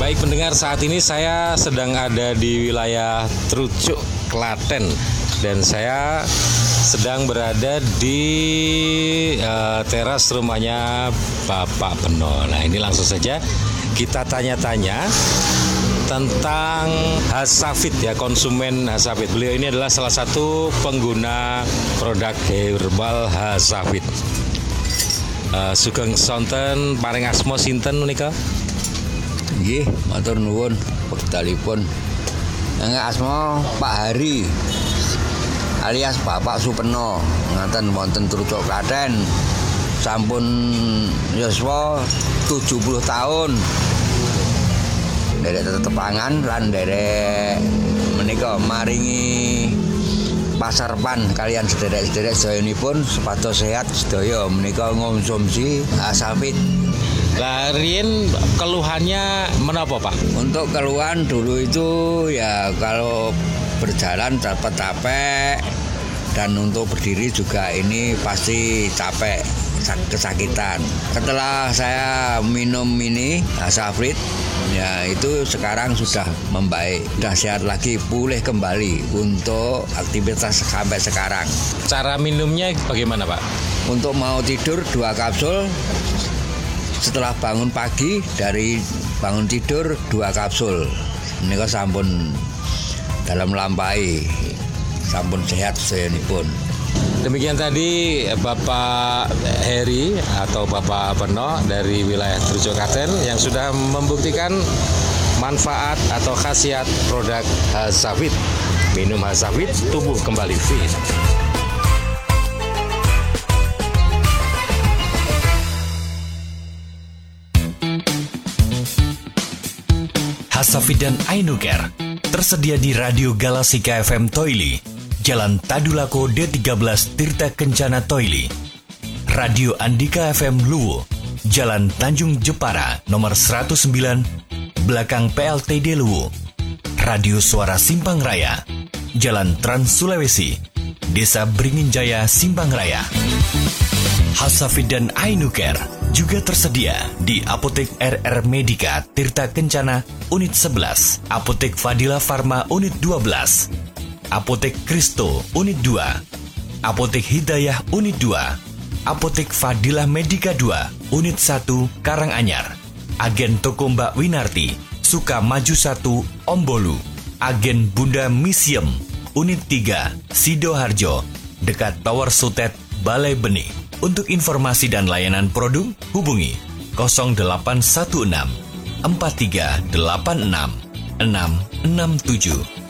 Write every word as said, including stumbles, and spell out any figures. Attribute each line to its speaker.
Speaker 1: Baik pendengar, saat ini saya sedang ada di wilayah Trucuk, Klaten, dan saya sedang berada di uh, teras rumahnya Bapak Beno. Nah, ini langsung saja kita tanya-tanya tentang Hasafit ya, konsumen Hasafit. Beliau ini adalah salah satu pengguna produk herbal Hasafit. Uh, Sugeng sonten paring asma sinten menika?
Speaker 2: Nggih, matur nuwun wekdalipun. Nggih asma Pak Hari alias Bapak Supeno, ngaten wonten Trucuk Klaten. Sampun yuswa tujuh puluh tahun. Derek tetepangan lan derek menika maringi pasarpan kalian sederek-sederek sedayanipun supados sehat sedaya menika ngonsumsi Hasafit.
Speaker 1: Lah riyen keluhannya menapa, Pak?
Speaker 2: Untuk keluhan dulu itu ya kalau berjalan capek-capek, dan untuk berdiri juga ini pasti capek, kesakitan. Setelah saya minum ini Hasafit, ya itu sekarang sudah membaik, sudah sehat lagi, pulih kembali untuk aktivitas sampai sekarang.
Speaker 1: Cara minumnya bagaimana, Pak?
Speaker 2: Untuk mau tidur dua kapsul, setelah bangun pagi dari bangun tidur dua kapsul. Ini kok sampun dalam lampai, sampun sehat seyenipun.
Speaker 1: Demikian tadi Bapak Heri atau Bapak Beno dari wilayah Trucuk Klaten yang sudah membuktikan manfaat atau khasiat produk Hasafit. Minum Hasafit, tubuh kembali fit.
Speaker 3: Hasafit dan Ainucare tersedia di Radio Galasika F M Toili, Jalan Tadulako D tiga belas Tirta Kencana Toili. Radio Andika F M Luwu, Jalan Tanjung Jepara nomor seratus sembilan, belakang P L T D Luwu. Radio Suara Simpang Raya, Jalan Trans Sulawesi, Desa Bringinjaya Simpang Raya. Hasafit dan Ainucare juga tersedia di Apotek R R Medika Tirta Kencana Unit sebelas, Apotek Fadila Farma Unit dua belas, Apotek Kristo Unit dua, Apotek Hidayah Unit dua, Apotek Fadilah Medika dua Unit satu Karanganyar, Agen Toko Mbak Winarti Sukamaju satu Ombolu, Agen Bunda Museum Unit tiga Sidoharjo dekat Tower Sutet Balai Benih. Untuk informasi dan layanan produk, hubungi nol delapan satu enam empat tiga delapan enam enam enam tujuh